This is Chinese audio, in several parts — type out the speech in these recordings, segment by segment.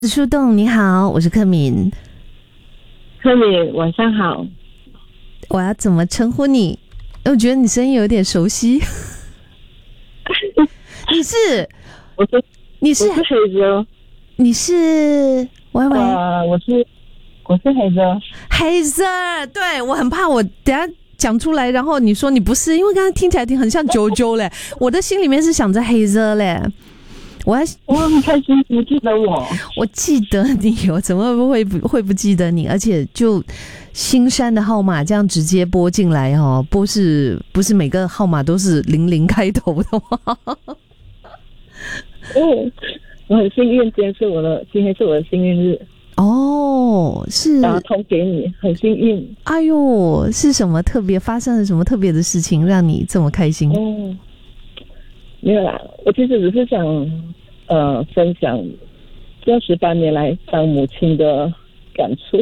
树洞你好，我是柯敏。 柯敏晚上好。 我要怎么称呼你？我觉得你声音有点熟悉。你是黑泽， 你是喂， 我是黑泽。 黑泽，对，我很怕我等下讲出来，然后你说你不是，因为刚刚听起来很像啾啾嘞，我的心里面是想着黑泽嘞。我很开心你记得我。 我记得你，我怎么会不记得你？而且就新山的号码这样直接拨进来哦，不是每个号码都是00开头的吗？ 我很幸运，今天是我的幸运日。 哦，是打通给你，很幸运。 哎呦，是什么发生了什么特别的事情让你这么开心？ 没有啦，我其实只是想分享这18年来当母亲的感触。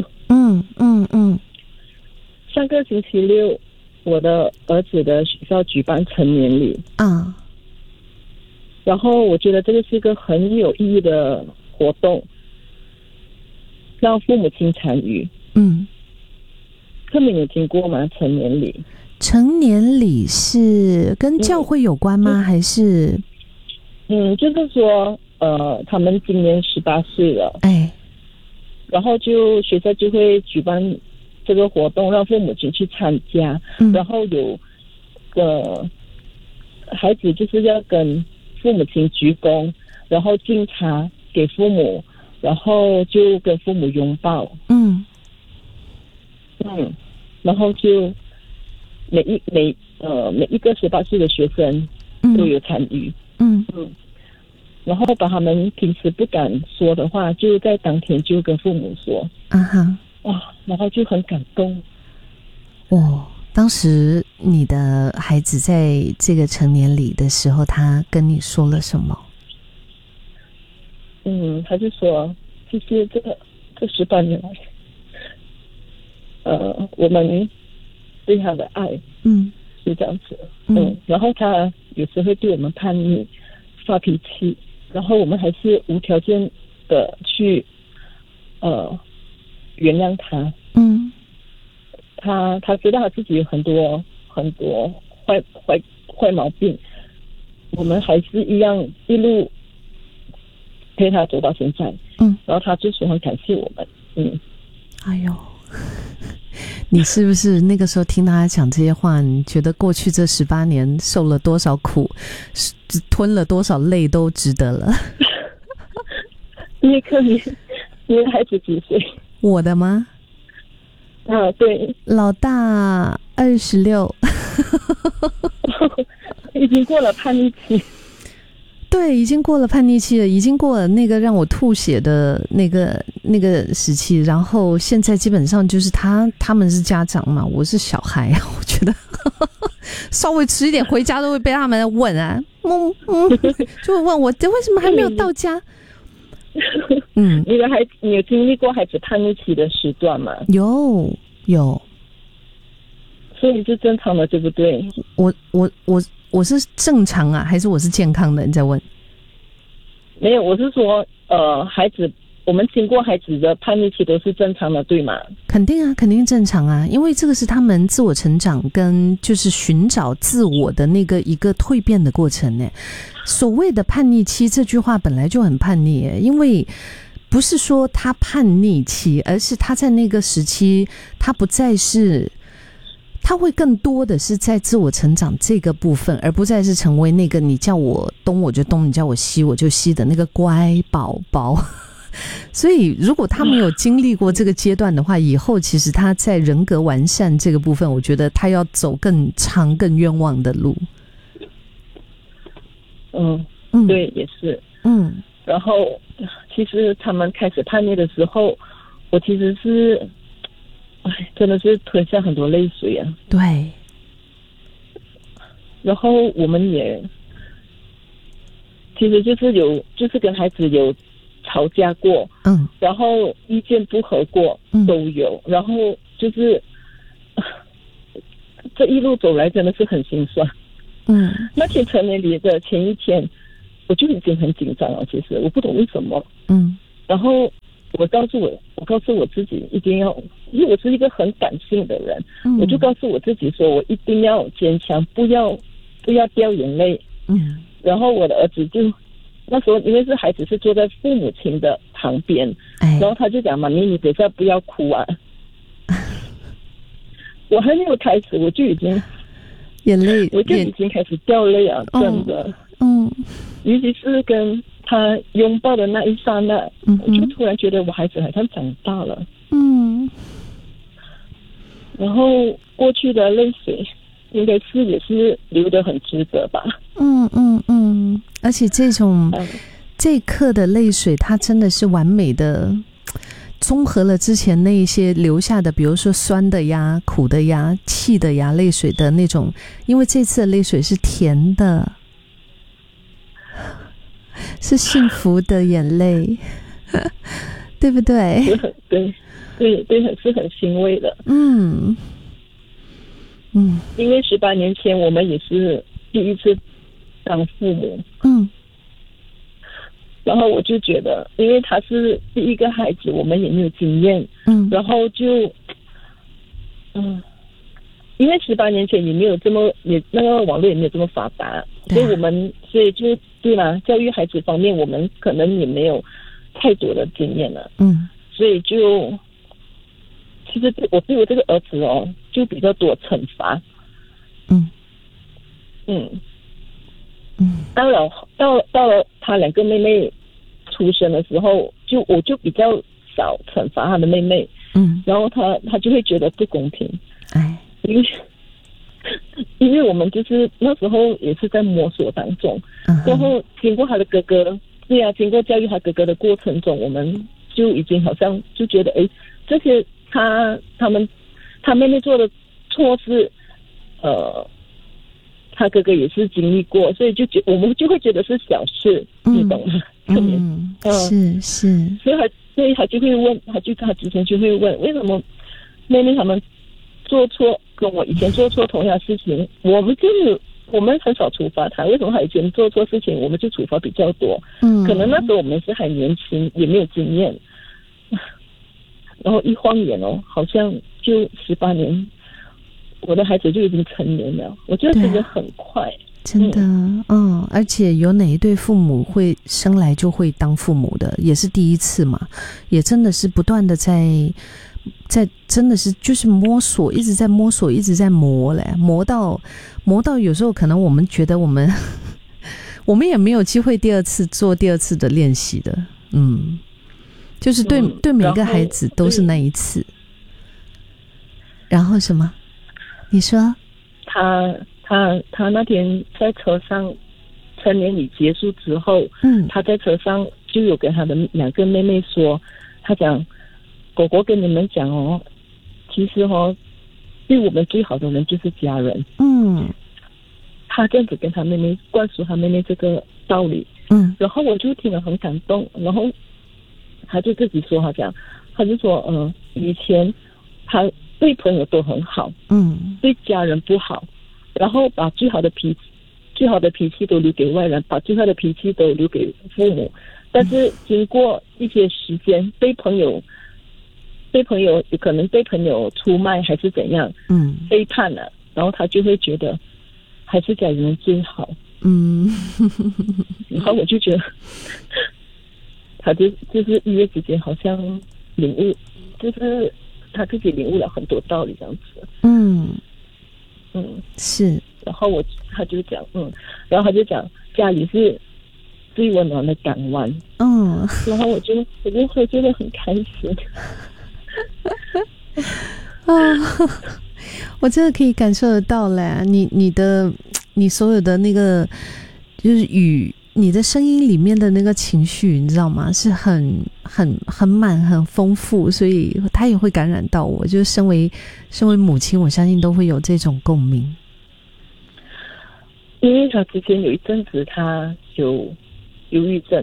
上个星期六，我的儿子的学校举办成年礼啊，然后我觉得这个是一个很有意义的活动，让父母亲参与。柯敏有听过吗？成年礼？ 成年礼是跟教会有关吗？还是？ 就是说，他们今年18岁了，然后学校就会举办这个活动，让父母亲去参加，然后有孩子就是要跟父母亲鞠躬，然后敬茶给父母，然后就跟父母拥抱，然后就每一个18岁的学生都有参与，然后把他们平时不敢说的话，就在当天就跟父母说，然后就很感动。 当时你的孩子在这个成年礼的时候，他跟你说了什么？ 他就说，其实这18年来，我们对他的爱，是这样子，然后他有时会对我们叛逆、发脾气，然后我们还是无条件的去原谅他。他知道他自己有很多坏毛病，我们还是一样一路陪他走到现在。然后他就说很感谢我们。 哎呦，你是不是那个时候听他讲这些话，你觉得过去这18年受了多少苦，吞了多少泪都值得了？ 你的孩子几岁？ 我的吗？ 对， 老大26。 已经过了叛逆期。 对，已经过了叛逆期了，已经过了那个让我吐血的那个时期，然后现在基本上就是他们是家长嘛，我是小孩，我觉得稍微迟一点回家都会被他们问啊，就会问我为什么还没有到家。 你的孩子，你有经历过孩子叛逆期的时段吗？ 有， 所以是正常的，对不对？ 我是正常啊，还是我是健康的？你在问？ 没有，我是说，孩子，我们经过孩子的叛逆期都是正常的，对吗？ 肯定啊，肯定正常啊，因为这个是他们自我成长跟就是寻找自我的那个一个蜕变的过程呢。所谓的叛逆期这句话本来就很叛逆，因为不是说他叛逆期，而是他在那个时期，他不再是。他会更多的是在自我成长这个部分，而不再是成为那个你叫我东我就东，你叫我西我就西的那个乖宝宝。所以如果他没有经历过这个阶段的话，以后其实他在人格完善这个部分，我觉得他要走更长更冤枉的路。 对，也是。然后其实他们开始叛逆的时候，我其实是真的是吞下很多泪水啊。 对。 然后我们也其实就是跟孩子有吵架过，然后意见不合过，都有。然后就是这一路走来真的是很心酸。那天成年礼的前一天，我就已经很紧张了。其实我不懂为什么。 然后我告诉我自己一定要，因为我是一个很感性的人，我就告诉我自己说，我一定要坚强，不要掉眼泪。然后我的儿子就那时候因为是孩子是坐在父母亲的旁边，然后他就讲：“妈咪，你等下不要哭啊。”我还没有开始，我就已经开始掉泪啊，真的。尤其是跟他拥抱的那一刹那，我就突然觉得我孩子好像长大了。然后过去的泪水应该是也是流得很值得吧。 而且这一刻的泪水，它真的是完美的综合了之前那一些留下的，比如说酸的呀、苦的呀、气的呀、泪水的那种，因为这次的泪水是甜的，是幸福的眼泪，对不对？ 对，是很欣慰的。因为18年前我们也是第一次当父母。然后我就觉得，因为他是第一个孩子，我们也没有经验。然后就因为18年前也没有那个网络也没有这么发达，所以就对啦，教育孩子方面我们可能也没有太多的经验了。所以就其实我对我这个儿子就比较多惩罚。到了他两个妹妹出生的时候，我就比较少惩罚他的妹妹。然后他就会觉得不公平。因为我们就是那时候也是在摸索当中，然后经过他的哥哥，经过教育他哥哥的过程中，我们就已经好像就觉得，这些他妹妹做的错事，他哥哥也是经历过，所以我们就会觉得是小事，你懂吗？ 是， 所以他就会问，他之前就会问，为什么妹妹他们做错跟我以前做错同样的事情，我们很少处罚他，为什么他以前做错事情我们就处罚比较多？可能那时候我们是还年轻，也没有经验，然后一晃眼好像就18年。我的孩子就已经成年了，我觉得这个很快， 真的。而且有哪一对父母会生来就会当父母的，也是第一次嘛，也真的是不断的在真的是就是摸索，一直在摸索，一直在磨嘞，磨到有时候可能我们觉得我们也没有机会做第二次的练习的。就是对每个孩子都是那一次。然后什么？你说他那天在车上成年礼结束之后，他在车上就有跟他的两个妹妹说，他讲狗狗跟你们讲其实对我们最好的人就是家人。他这样子跟他妹妹灌输他妹妹这个道理。然后我就听了很感动，然后他就自己说，他就说以前他对朋友都很好，对家人不好，然后把最好的脾气都留给外人，把最坏的脾气都留给父母。但是经过一些时间，被朋友有可能被朋友出卖还是怎样，背叛了，然后他就会觉得还是家人最好。然后我就觉得他就是一夜之间好像领悟，就是他自己领悟了很多道理这样子。 是。 然后他就讲，然后他就讲家里是最温暖的港湾。然后我就会觉得很开心。 我真的可以感受得到嘞，你所有的那个就是你的声音里面的那个情绪，你知道吗？是很满、很丰富，所以他也会感染到我。就是身为母亲，我相信都会有这种共鸣。 因为他之前有一阵子他有忧郁症，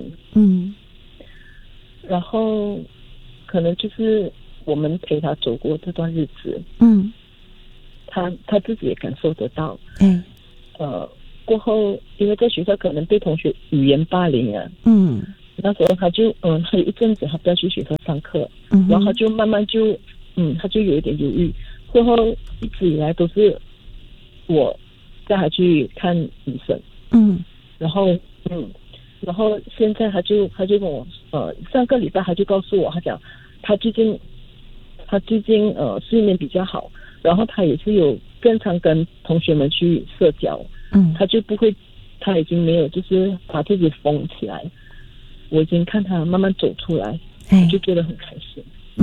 然后可能就是我们陪他走过这段日子，他自己也感受得到。过后因为在学校可能被同学语言霸凌啊， 那时候他就还有一阵子他不要去学校上课，然后他就慢慢就他就有一点犹豫，过后一直以来都是我带他去看医生，然后现在他就跟我上个礼拜他就告诉我，他讲他最近睡眠比较好，然后他也是有正常跟同学们去社交，他就不会，他已经没有就是把自己封起来，我已经看他慢慢走出来，我就觉得很开心。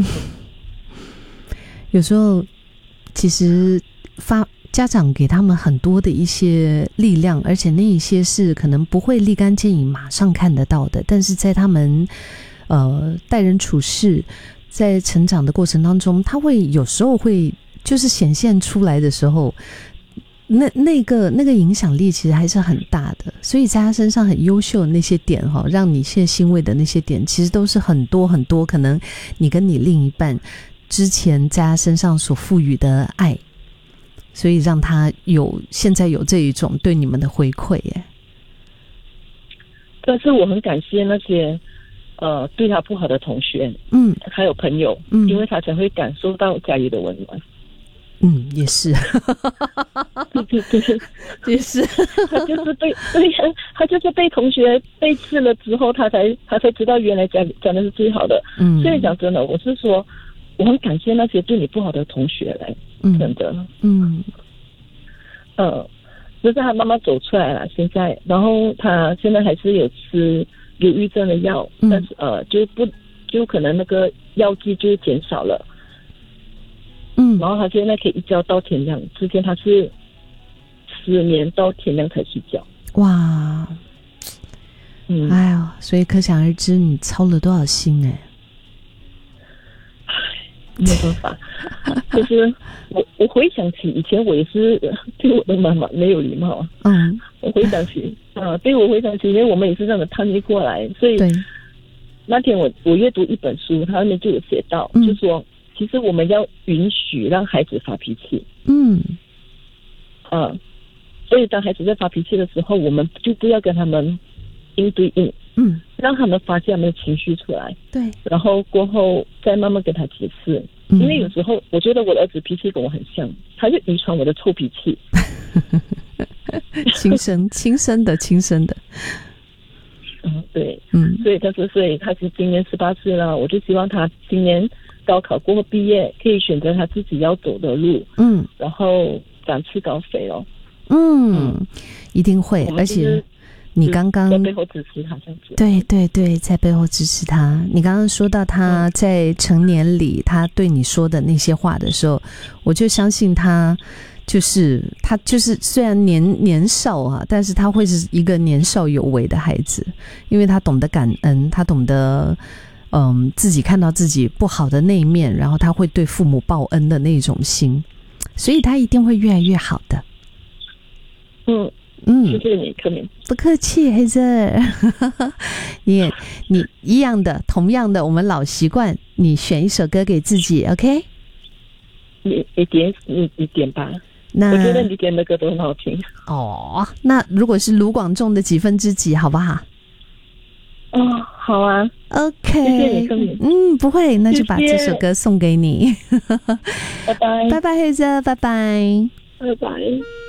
有时候其实家长给他们很多的一些力量，而且那一些是可能不会立竿见影马上看得到的，但是在他们待人处事在成长的过程当中，他会有时候会就是显现出来的时候，那个影响力其实还是很大的。所以在他身上很优秀的那些点让你现在欣慰的那些点，其实都是很多很多可能你跟你另一半之前在他身上所赋予的爱，所以让他现在有这一种对你们的回馈耶。 但是我很感谢那些对他不好的同学，还有朋友，因为他才会感受到家里的温暖。 也是， 对， 也是， 他就是被同学背刺了之后，他才知道原来家的是最好的。所以讲真的，我是说，我很感谢那些对你不好的同学来，真的，就是他慢慢走出来了，现在，然后他现在还是有吃忧郁症的药，但是就可能那个药剂就减少了。然后他现在可以一觉到天亮，之前他是10年到天亮才睡觉。 哇，哎呦，所以可想而知你操了多少心没办法，就是我回想起以前我也是对我的妈妈没有礼貌，我回想起对我回想起，因为我们也是这样的叛逆过来，所以那天我阅读一本书，它里面就有写到，就说其实我们要允许让孩子发脾气，所以当孩子在发脾气的时候，我们就不要跟他们应对应，让他们发泄他们的情绪出来， 对，然后过后再慢慢跟他解释，因为有时候我觉得我的儿子脾气跟我很像，他就遗传我的臭脾气， 亲生的， 对，所以他是今年18岁了，我就希望他今年高考过后毕业，可以选择他自己要走的路，然后展翅高飞哦， 一定会，而且你刚刚在背后支持他这样子， 对，在背后支持他。你刚刚说到他在成年里他对你说的那些话的时候，我就相信他就是虽然年少啊，但是他会是一个年少有为的孩子，因为他懂得感恩，他懂得自己看到自己不好的那一面，然后他会对父母报恩的那种心，所以他一定会越来越好的。 谢谢你，柯敏。 不客气，黑子。你一样的，同样的，我们老习惯，你选一首歌给自己 ，OK？ 你点吧。 那我觉得你点的歌都很好听。 那如果是卢广仲的几分之几，好不好？ 好啊 ，OK。 谢谢你，柯敏。 不会，那就把这首歌送给你。 拜拜， 拜拜，黑子，拜拜， 拜拜。